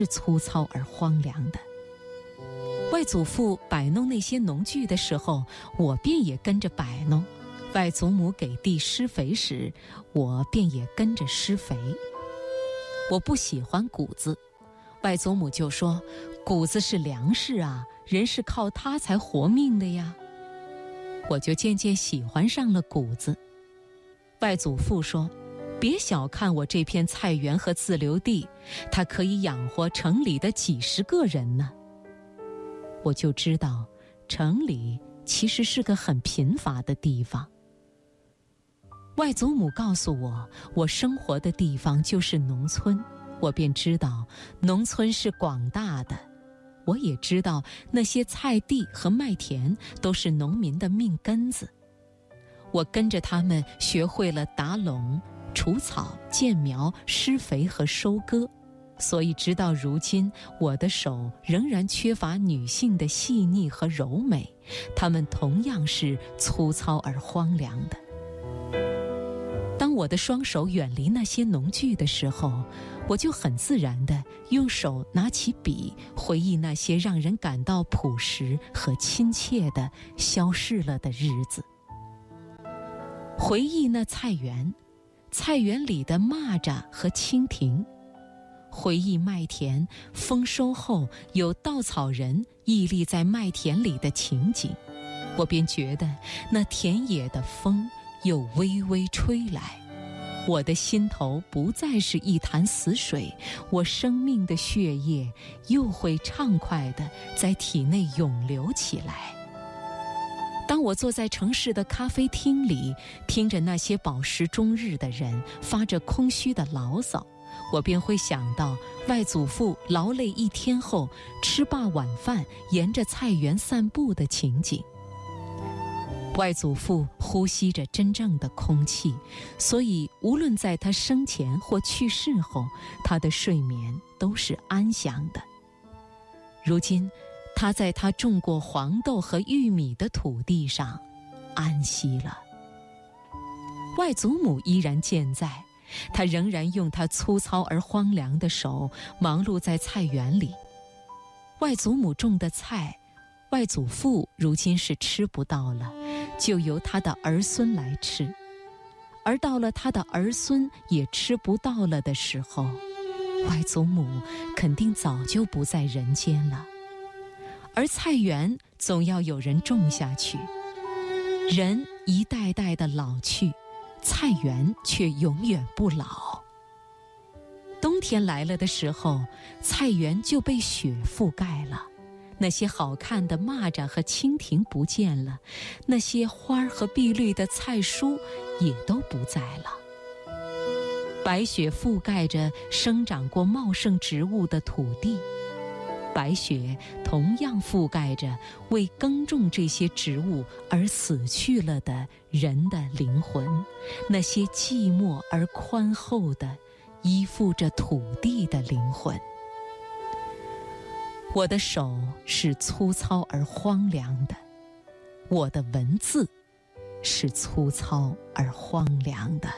是粗糙而荒凉的。外祖父摆弄那些农具的时候，我便也跟着摆弄；外祖母给地施肥时，我便也跟着施肥。我不喜欢谷子，外祖母就说：“谷子是粮食啊，人是靠它才活命的呀。”我就渐渐喜欢上了谷子。外祖父说：“别小看我这片菜园和自留地，它可以养活城里的几十个人呢。”我就知道，城里其实是个很贫乏的地方。外祖母告诉我，我生活的地方就是农村，我便知道农村是广大的。我也知道那些菜地和麦田都是农民的命根子。我跟着他们学会了打垄、除草、建苗、施肥和收割，所以直到如今，我的手仍然缺乏女性的细腻和柔美，它们同样是粗糙而荒凉的。当我的双手远离那些农具的时候，我就很自然地用手拿起笔，回忆那些让人感到朴实和亲切的消逝了的日子。回忆那菜园，菜园里的蚂蚱和蜻蜓；回忆麦田，丰收后有稻草人屹立在麦田里的情景，我便觉得那田野的风又微微吹来，我的心头不再是一潭死水，我生命的血液又会畅快地在体内涌流起来。当我坐在城市的咖啡厅里，听着那些饱食终日的人发着空虚的牢骚，我便会想到外祖父劳累一天后吃罢晚饭，沿着菜园散步的情景。外祖父呼吸着真正的空气，所以无论在他生前或去世后，他的睡眠都是安详的。如今他在他种过黄豆和玉米的土地上安息了。外祖母依然健在，他仍然用他粗糙而荒凉的手忙碌在菜园里。外祖母种的菜，外祖父如今是吃不到了，就由他的儿孙来吃。而到了他的儿孙也吃不到了的时候，外祖母肯定早就不在人间了。而菜园总要有人种下去，人一代代的老去，菜园却永远不老。冬天来了的时候，菜园就被雪覆盖了，那些好看的蚂蚱和蜻蜓不见了，那些花和碧绿的菜蔬也都不在了。白雪覆盖着生长过茂盛植物的土地，白雪同样覆盖着为耕种这些植物而死去了的人的灵魂，那些寂寞而宽厚的依附着土地的灵魂。我的手是粗糙而荒凉的，我的文字是粗糙而荒凉的。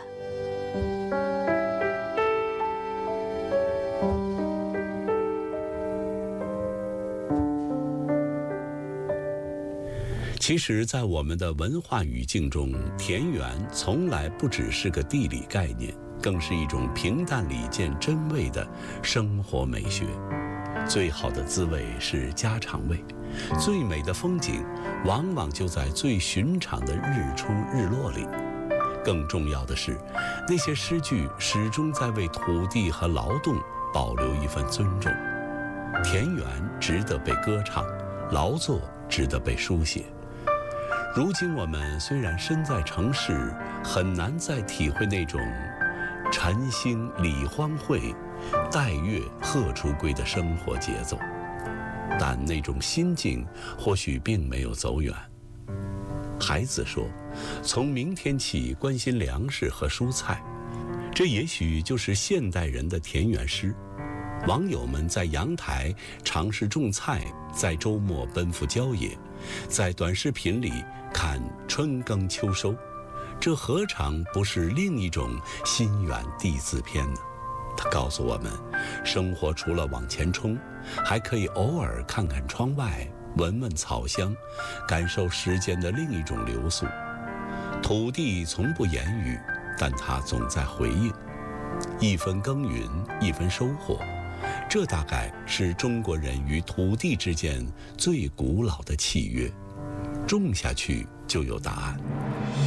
其实在我们的文化语境中，田园从来不只是个地理概念，更是一种平淡里见真味的生活美学。最好的滋味是家常味，最美的风景往往就在最寻常的日出日落里。更重要的是，那些诗句始终在为土地和劳动保留一份尊重。田园值得被歌唱，劳作值得被书写。如今我们虽然身在城市，很难再体会那种晨兴理荒秽，待月荷锄归的生活节奏，但那种心境或许并没有走远。孩子说，从明天起关心粮食和蔬菜，这也许就是现代人的田园诗。网友们在阳台尝试种菜，在周末奔赴郊野，在短视频里看春耕秋收，这何尝不是另一种心远地自偏呢？ 它告诉我们，生活除了往前冲，还可以偶尔看看窗外，闻闻草香，感受时间的另一种流速。土地从不言语，但它总在回应。一分耕耘，一分收获，这大概是中国人与土地之间最古老的契约。种下去就有答案。